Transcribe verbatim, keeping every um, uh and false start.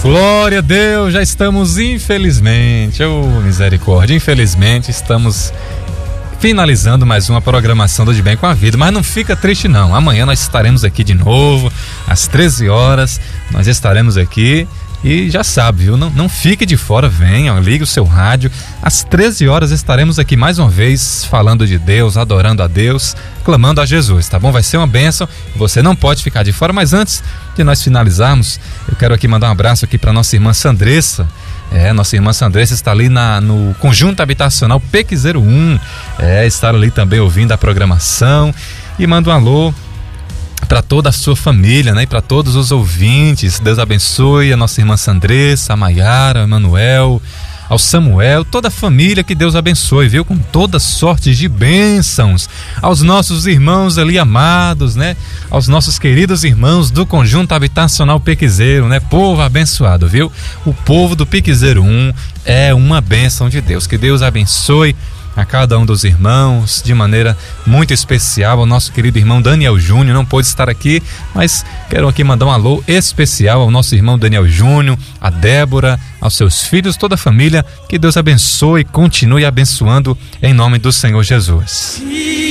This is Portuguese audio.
Glória a Deus, já estamos, infelizmente, oh misericórdia, infelizmente estamos finalizando mais uma programação do De Bem com a Vida, mas não fica triste não, amanhã nós estaremos aqui de novo, às treze horas, nós estaremos aqui e já sabe, viu, não, não fique de fora, venha, ligue o seu rádio, às treze horas estaremos aqui mais uma vez falando de Deus, adorando a Deus, clamando a Jesus, tá bom? Vai ser uma bênção, você não pode ficar de fora, mas antes de nós finalizarmos, eu quero aqui mandar um abraço aqui para nossa irmã Sandressa. É, nossa irmã Sandressa está ali na, no Conjunto Habitacional P E C zero um, é, está ali também ouvindo a programação e manda um alô para toda a sua família, né? E para todos os ouvintes. Deus abençoe a nossa irmã Sandressa, a Maiara, o Emanuel, ao Samuel, toda a família, que Deus abençoe, viu? Com toda sorte de bênçãos. Aos nossos irmãos ali amados, né? Aos nossos queridos irmãos do Conjunto Habitacional Piquezeiro, né? Povo abençoado, viu? O povo do Pique zero um é uma bênção de Deus. Que Deus abençoe a cada um dos irmãos, de maneira muito especial. O nosso querido irmão Daniel Júnior não pôde estar aqui, mas quero aqui mandar um alô especial ao nosso irmão Daniel Júnior, a Débora, aos seus filhos, toda a família. Que Deus abençoe e continue abençoando em nome do Senhor Jesus.